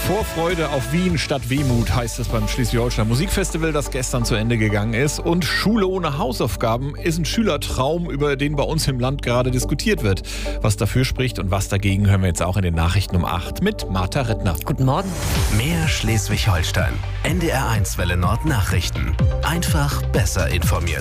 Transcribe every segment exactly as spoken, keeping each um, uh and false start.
Vorfreude auf Wien statt Wehmut heißt es beim Schleswig-Holstein Musikfestival, das gestern zu Ende gegangen ist. Und Schule ohne Hausaufgaben ist ein Schülertraum, über den bei uns im Land gerade diskutiert wird. Was dafür spricht und was dagegen, hören wir jetzt auch in den Nachrichten um acht mit Martha Rittner. Guten Morgen. Mehr Schleswig-Holstein. N D R eins Welle Nord Nachrichten. Einfach besser informiert.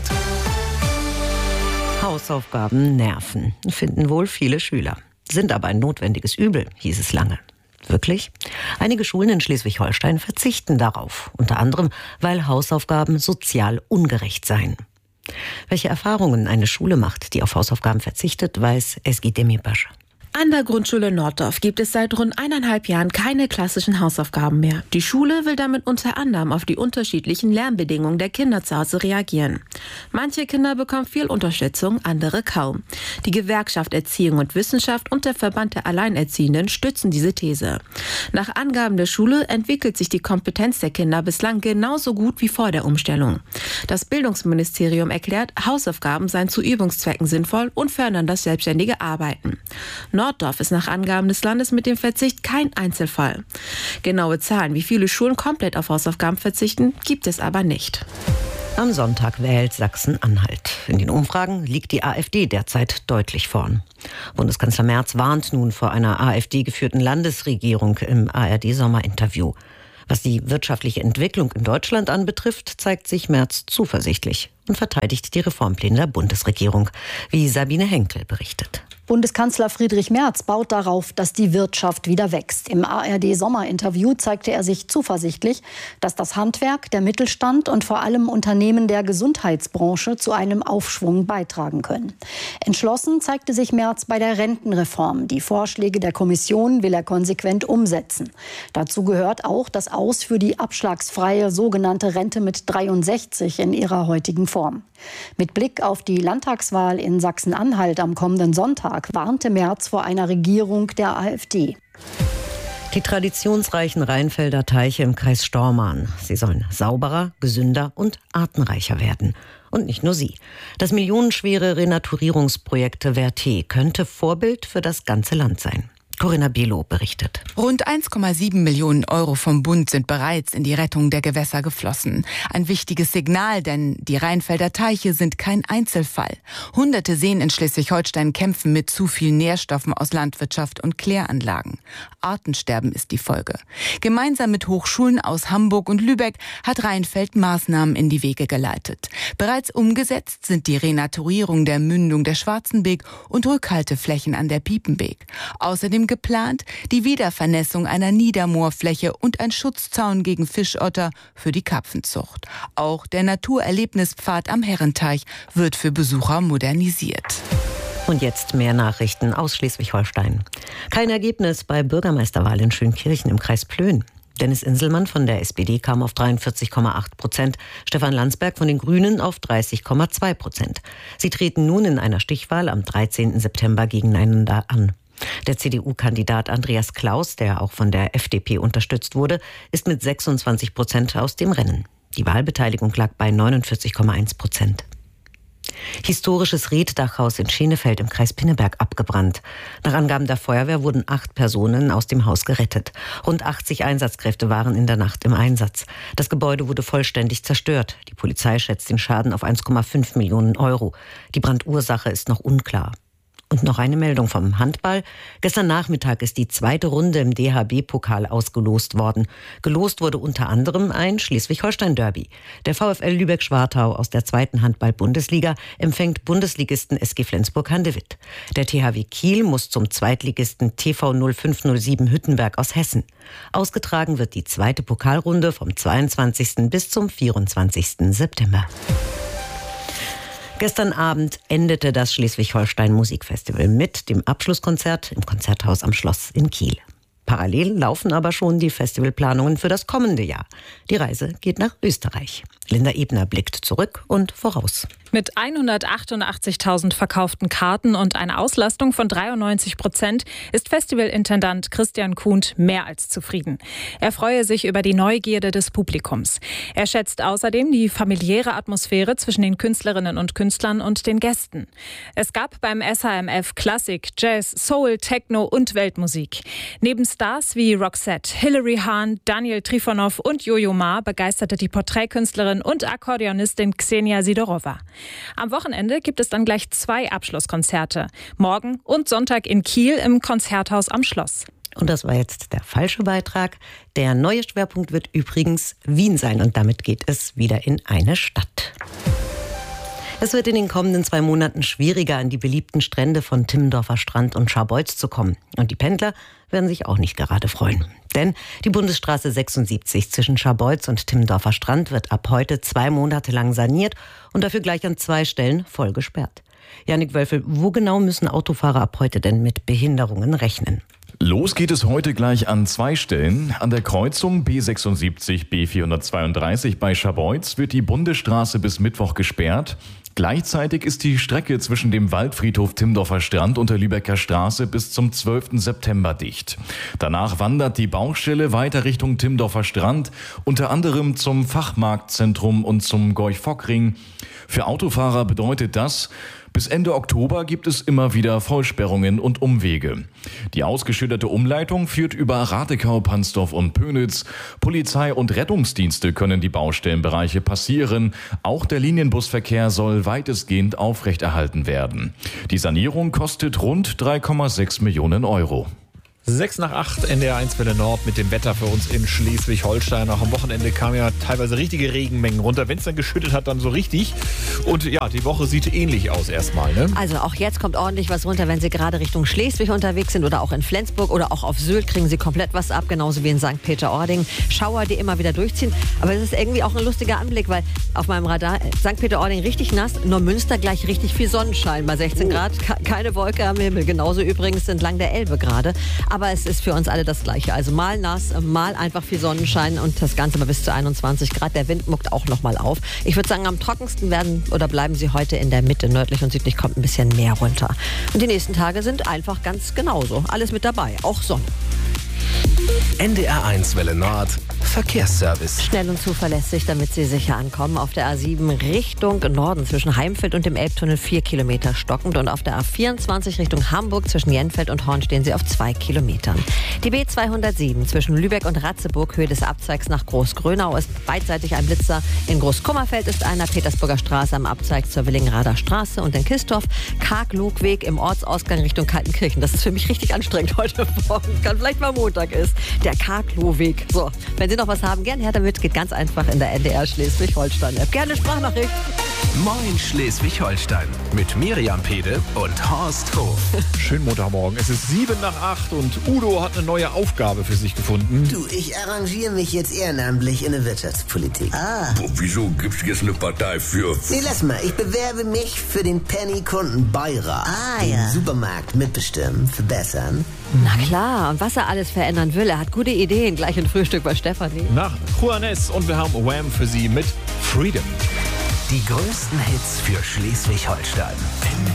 Hausaufgaben nerven, finden wohl viele Schüler. Sind aber ein notwendiges Übel, hieß es lange. Wirklich? Einige Schulen in Schleswig-Holstein verzichten darauf. Unter anderem, weil Hausaufgaben sozial ungerecht seien. Welche Erfahrungen eine Schule macht, die auf Hausaufgaben verzichtet, weiß Ezgi Demirbaş. An der Grundschule Norddorf gibt es seit rund eineinhalb Jahren keine klassischen Hausaufgaben mehr. Die Schule will damit unter anderem auf die unterschiedlichen Lernbedingungen der Kinder zu Hause reagieren. Manche Kinder bekommen viel Unterstützung, andere kaum. Die Gewerkschaft Erziehung und Wissenschaft und der Verband der Alleinerziehenden stützen diese These. Nach Angaben der Schule entwickelt sich die Kompetenz der Kinder bislang genauso gut wie vor der Umstellung. Das Bildungsministerium erklärt, Hausaufgaben seien zu Übungszwecken sinnvoll und fördern das selbstständige Arbeiten. Norddorf ist nach Angaben des Landes mit dem Verzicht kein Einzelfall. Genaue Zahlen, wie viele Schulen komplett auf Hausaufgaben verzichten, gibt es aber nicht. Am Sonntag wählt Sachsen-Anhalt. In den Umfragen liegt die AfD derzeit deutlich vorn. Bundeskanzler Merz warnt nun vor einer AfD-geführten Landesregierung im A R D-Sommerinterview. Was die wirtschaftliche Entwicklung in Deutschland anbetrifft, zeigt sich Merz zuversichtlich und verteidigt die Reformpläne der Bundesregierung, wie Sabine Henkel berichtet. Bundeskanzler Friedrich Merz baut darauf, dass die Wirtschaft wieder wächst. Im A R D-Sommerinterview zeigte er sich zuversichtlich, dass das Handwerk, der Mittelstand und vor allem Unternehmen der Gesundheitsbranche zu einem Aufschwung beitragen können. Entschlossen zeigte sich Merz bei der Rentenreform. Die Vorschläge der Kommission will er konsequent umsetzen. Dazu gehört auch das Aus für die abschlagsfreie sogenannte Rente mit dreiundsechzig in ihrer heutigen Form. Mit Blick auf die Landtagswahl in Sachsen-Anhalt am kommenden Sonntag warnte Merz vor einer Regierung der AfD. Die traditionsreichen Rheinfelder Teiche im Kreis Stormarn. Sie sollen sauberer, gesünder und artenreicher werden. Und nicht nur sie. Das millionenschwere Renaturierungsprojekt Verté könnte Vorbild für das ganze Land sein. Corinna Below berichtet. Rund eins Komma sieben Millionen Euro vom Bund sind bereits in die Rettung der Gewässer geflossen. Ein wichtiges Signal, denn die Rheinfelder Teiche sind kein Einzelfall. Hunderte Seen in Schleswig-Holstein kämpfen mit zu vielen Nährstoffen aus Landwirtschaft und Kläranlagen. Artensterben ist die Folge. Gemeinsam mit Hochschulen aus Hamburg und Lübeck hat Rheinfeld Maßnahmen in die Wege geleitet. Bereits umgesetzt sind die Renaturierung der Mündung der Schwarzenbeek und Rückhalteflächen an der Piepenbeek. Außerdem geplant die Wiedervernässung einer Niedermoorfläche und ein Schutzzaun gegen Fischotter für die Karpfenzucht. Auch der Naturerlebnispfad am Herrenteich wird für Besucher modernisiert. Und jetzt mehr Nachrichten aus Schleswig-Holstein. Kein Ergebnis bei Bürgermeisterwahl in Schönkirchen im Kreis Plön. Dennis Inselmann von der S P D kam auf dreiundvierzig Komma acht Prozent, Stefan Landsberg von den Grünen auf dreißig Komma zwei Prozent. Sie treten nun in einer Stichwahl am dreizehnten September gegeneinander an. Der C D U-Kandidat Andreas Klaus, der auch von der F D P unterstützt wurde, ist mit sechsundzwanzig Prozent aus dem Rennen. Die Wahlbeteiligung lag bei neunundvierzig Komma eins Prozent. Historisches Reetdachhaus in Schenefeld im Kreis Pinneberg abgebrannt. Nach Angaben der Feuerwehr wurden acht Personen aus dem Haus gerettet. Rund achtzig Einsatzkräfte waren in der Nacht im Einsatz. Das Gebäude wurde vollständig zerstört. Die Polizei schätzt den Schaden auf eins Komma fünf Millionen Euro. Die Brandursache ist noch unklar. Und noch eine Meldung vom Handball. Gestern Nachmittag ist die zweite Runde im D H B-Pokal ausgelost worden. Gelost wurde unter anderem ein Schleswig-Holstein-Derby. Der VfL Lübeck-Schwartau aus der zweiten Handball-Bundesliga empfängt Bundesligisten S G Flensburg-Handewitt. Der T H W Kiel muss zum Zweitligisten T V null fünf null sieben Hüttenberg aus Hessen. Ausgetragen wird die zweite Pokalrunde vom zweiundzwanzigsten bis zum vierundzwanzigsten September. Gestern Abend endete das Schleswig-Holstein Musikfestival mit dem Abschlusskonzert im Konzerthaus am Schloss in Kiel. Parallel laufen aber schon die Festivalplanungen für das kommende Jahr. Die Reise geht nach Österreich. Linda Ebner blickt zurück und voraus. Mit hundertachtundachtzigtausend verkauften Karten und einer Auslastung von dreiundneunzig Prozent ist Festivalintendant Christian Kuhnt mehr als zufrieden. Er freue sich über die Neugierde des Publikums. Er schätzt außerdem die familiäre Atmosphäre zwischen den Künstlerinnen und Künstlern und den Gästen. Es gab beim S H M F Klassik, Jazz, Soul, Techno und Weltmusik. Neben Stars wie Roxette, Hilary Hahn, Daniel Trifonov und Jojo Ma begeisterte die Porträtkünstlerin und Akkordeonistin Ksenia Sidorova. Am Wochenende gibt es dann gleich zwei Abschlusskonzerte. Morgen und Sonntag in Kiel im Konzerthaus am Schloss. Und das war jetzt der falsche Beitrag. Der neue Schwerpunkt wird übrigens Wien sein und damit geht es wieder in eine Stadt. Es wird in den kommenden zwei Monaten schwieriger, an die beliebten Strände von Timmendorfer Strand und Scharbeutz zu kommen. Und die Pendler werden sich auch nicht gerade freuen. Denn die Bundesstraße sechsundsiebzig zwischen Scharbeutz und Timmendorfer Strand wird ab heute zwei Monate lang saniert und dafür gleich an zwei Stellen voll gesperrt. Jannik Wölfel, wo genau müssen Autofahrer ab heute denn mit Behinderungen rechnen? Los geht es heute gleich an zwei Stellen. An der Kreuzung B sechsundsiebzig B vierhundertzweiunddreißig bei Scharbeutz wird die Bundesstraße bis Mittwoch gesperrt. Gleichzeitig ist die Strecke zwischen dem Waldfriedhof Timmendorfer Strand und der Lübecker Straße bis zum zwölften September dicht. Danach wandert die Baustelle weiter Richtung Timmendorfer Strand, unter anderem zum Fachmarktzentrum und zum Gorch-Fock-Ring. Für Autofahrer bedeutet das, bis Ende Oktober gibt es immer wieder Vollsperrungen und Umwege. Die ausgeschilderte Umleitung führt über Ratekau, Pansdorf und Pönitz. Polizei und Rettungsdienste können die Baustellenbereiche passieren. Auch der Linienbusverkehr soll weitestgehend aufrechterhalten werden. Die Sanierung kostet rund drei Komma sechs Millionen Euro. Sechs nach acht, N D R eins Welle Nord mit dem Wetter für uns in Schleswig-Holstein. Auch am Wochenende kamen ja teilweise richtige Regenmengen runter. Wenn es dann geschüttet hat, dann so richtig. Und ja, die Woche sieht ähnlich aus erstmal, ne? Also auch jetzt kommt ordentlich was runter, wenn Sie gerade Richtung Schleswig unterwegs sind oder auch in Flensburg oder auch auf Sylt kriegen Sie komplett was ab, genauso wie in Sankt Peter-Ording. Schauer, die immer wieder durchziehen. Aber es ist irgendwie auch ein lustiger Anblick, weil auf meinem Radar Sankt Peter-Ording richtig nass, Neumünster gleich richtig viel Sonnenschein bei sechzehn Grad. Keine Wolke am Himmel. Genauso übrigens entlang der Elbe gerade. Aber es ist für uns alle das Gleiche. Also mal nass, mal einfach viel Sonnenschein und das Ganze mal bis zu einundzwanzig Grad. Der Wind muckt auch noch mal auf. Ich würde sagen, am trockensten werden oder bleiben Sie heute in der Mitte. Nördlich und südlich kommt ein bisschen mehr runter. Und die nächsten Tage sind einfach ganz genauso. Alles mit dabei, auch Sonne. N D R eins Welle Nord Verkehrsservice. Schnell und zuverlässig, damit Sie sicher ankommen. Auf der A sieben Richtung Norden zwischen Heimfeld und dem Elbtunnel vier Kilometer stockend. Und auf der A vierundzwanzig Richtung Hamburg zwischen Jenfeld und Horn stehen Sie auf zwei Kilometern. Die B zweihundertsieben zwischen Lübeck und Ratzeburg, Höhe des Abzweigs nach Großgrönau, ist beidseitig ein Blitzer. In Großkummerfeld ist einer, Petersburger Straße am Abzweig zur Willingrader Straße. Und in Kistorf Karg-Lugweg im Ortsausgang Richtung Kaltenkirchen. Das ist für mich richtig anstrengend heute Morgen. Kann vielleicht mal Montag ist. Der Karg-Lugweg. So, wenn Sie noch was haben, gern her damit. Geht ganz einfach in der N D R Schleswig-Holstein-App. Gerne Sprachnachricht. Moin Schleswig-Holstein mit Miriam Pede und Horst Hof. Schönen Montagmorgen. Es ist sieben nach acht und Udo hat eine neue Aufgabe für sich gefunden. Du, ich arrangiere mich jetzt ehrenamtlich in der Wirtschaftspolitik. Ah. Boah, wieso gibt's jetzt eine Partei für? Nee, lass mal. Ich bewerbe mich für den Penny-Kunden-Beirat. Ah, den ja. Supermarkt mitbestimmen, verbessern. Na klar, und was er alles verändern will. Er hat gute Ideen. Gleich ein Frühstück bei Stefanie. Nach Juanes und wir haben Wham für Sie mit Freedom. Die größten Hits für Schleswig-Holstein.